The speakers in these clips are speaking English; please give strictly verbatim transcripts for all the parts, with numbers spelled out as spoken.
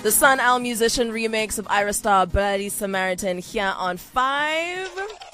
The Sun Owl Musician remix of Ira Star, Bloody Samaritan, here on five.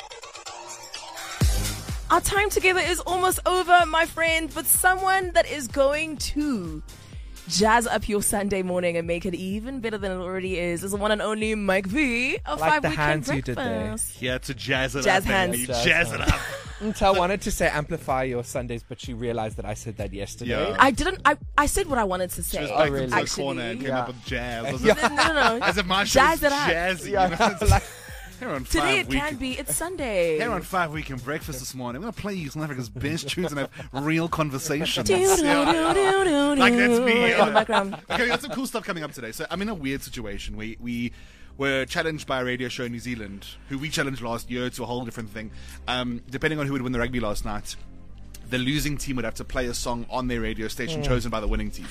Our time together is almost over, my friend, but someone that is going to jazz up your Sunday morning and make it even better than it already is is the one and only Mike V of like Five the Weekend hands you did there. Breakfast. Yeah, to jazz it Jazz up. hands. baby. Jazz Jazz it up. Until wanted to say amplify your Sundays, but she realized that I said that yesterday. Yeah. I didn't. I, I said what I wanted to say. She was Oh, back really? into the Actually, corner and came yeah. up with jazz. As No, if, no, no. as if my show Jazz is it up. jazzy. Yeah, You know? It's like- Here on Today five it week- can be. It's Sunday. Here on Five Weekend Breakfast this morning, I'm going to play you South Africa's best tunes and have real conversations. Do, do, do, Yeah. do, do, Like, that's me, in yeah. the background. Okay, we got some cool stuff coming up today. So I'm in a weird situation. We we were challenged by a radio show in New Zealand, who we challenged last year to a whole different thing. Um, depending on who would win the rugby last night, the losing team would have to play a song on their radio station chosen by the winning team.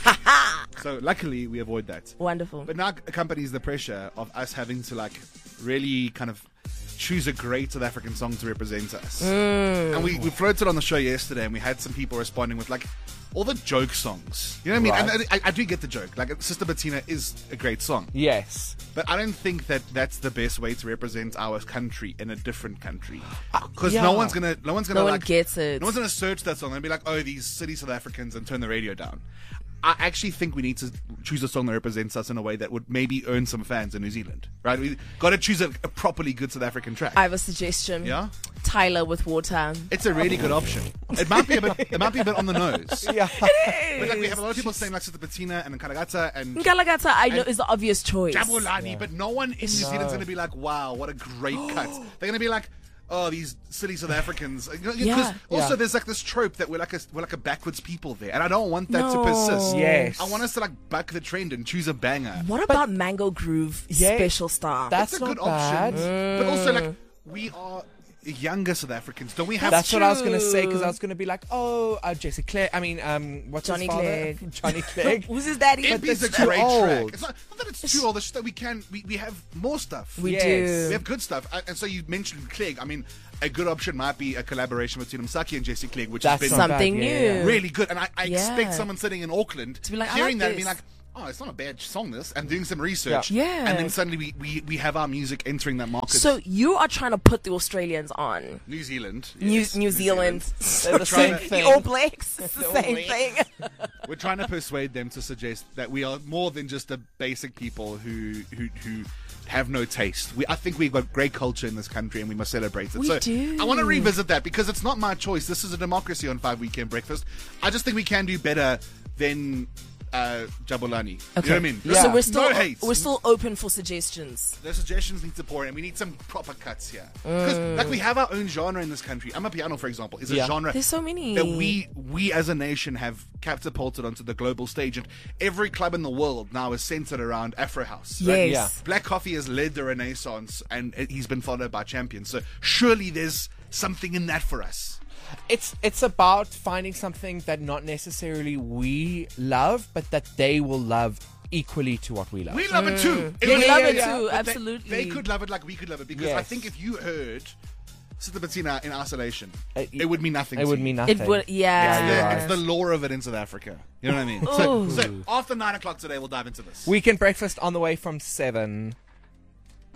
So luckily we avoid that. Wonderful. But now accompanies the pressure of us having to like really kind of choose a great South African song to represent us. And we, we floated on the show yesterday and we had some people responding with like all the joke songs. You know what I mean? Right. And I, I do get the joke. Like Sister Bettina is a great song. Yes. But I don't think that that's the best way to represent our country in a different country. Because yeah. no one's gonna, no one's gonna No one like, gets it. No one's gonna search that song and be like, "Oh, these city South Africans," and turn the radio down. I actually think we need to choose a song that represents us in a way that would maybe earn some fans in New Zealand, right? We got to choose a, a properly good South African track. I have a suggestion. Yeah, Tyler with Water. it's a really good option. It might be a bit, it might be a bit on the nose. Yeah. But like we have a lot of people saying like Sister Bettina and Kalagata and Ngalagata, I know, And- is the obvious choice. Jabulani, but no one in New Zealand's No. going to be like, wow, what a great cut. They're going to be like, oh, these silly South Africans. You know, 'cause Yeah. Also, Yeah. there's like this trope that we're like a we're like a backwards people there, and I don't want that No. to persist. Yes. I want us to like buck the trend and choose a banger. What about Mango Groove Yeah, Special Star? That's It's a not good bad. option, but also like we are younger South Africans. Don't we have? That's what I was true. going to say, because I was going to be like, oh, uh, Jesse Clegg. I mean, um, what's Johnny his father? Clegg. Johnny Clegg. Who's his daddy? It is a that's too great old. track. It's not, not that it's too old. It's just that we can we, we have more stuff. We Yes. do. We have good stuff. Uh, And so you mentioned Clegg. I mean, a good option might be a collaboration between Msaki and Jesse Clegg, which That's has been not Something bad. Yeah, new. yeah, yeah. really good. And I, I Yeah. expect someone sitting in Auckland To be like, I hearing like that and being this. like, oh, it's not a bad song, this, and doing some research. Yeah. Yeah. And then suddenly we, we, we have our music entering that market. So you are trying to put the Australians on. New Zealand. New, yes, New Zealand. They're the same Trying to- thing. The All Blacks. It's the The All same Blacks. thing. We're trying to persuade them to suggest that we are more than just the basic people who who, who have no taste. We, I think we've got great culture in this country and we must celebrate it. We so do. I want to revisit that because it's not my choice. This is a democracy on Five Weekend Breakfast. I just think we can do better than uh, Jabulani. You know what I mean? Yeah. So we're still No hate. we're still open for suggestions. The suggestions need to pour in. We need some proper cuts here. Because like we have our own genre in this country. Amapiano, for example, is a Yeah. genre There's so many. that we we as a nation have catapulted onto the global stage, and every club in the world now is centered around Afro House. right? Yes. Yeah. Black Coffee has led the renaissance, and it- he's been followed by champions. So surely there's something in that for us. It's it's about finding something that not necessarily we love, but that they will love equally to what we love. We love it too. We It- love yeah, it yeah, too, but they- absolutely. They, could love it like we could love it because I Yes. think if you heard Sister Bettina in isolation, Uh, it would mean nothing. It to would you. mean nothing. It would, yeah. Yeah, you're right. It's the lore of it in South Africa. You know what I mean? So, Ooh. so after nine o'clock today, we'll dive into this. Weekend breakfast on the way from seven.